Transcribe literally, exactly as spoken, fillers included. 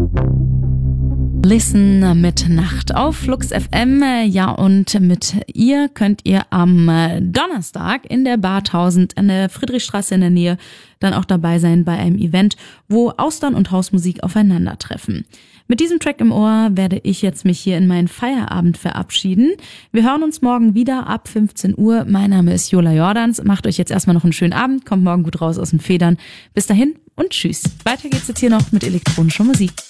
Listen mit Nacht auf Flux F M. Ja, und mit ihr könnt ihr am Donnerstag in der Bar tausend an der Friedrichstraße in der Nähe dann auch dabei sein bei einem Event, wo Austern und Hausmusik aufeinandertreffen. Mit diesem Track im Ohr werde ich jetzt mich hier in meinen Feierabend verabschieden. Wir hören uns morgen wieder ab fünfzehn Uhr. Mein Name ist Jola Jordans. Macht euch jetzt erstmal noch einen schönen Abend. Kommt morgen gut raus aus den Federn. Bis dahin und tschüss. Weiter geht's jetzt hier noch mit elektronischer Musik.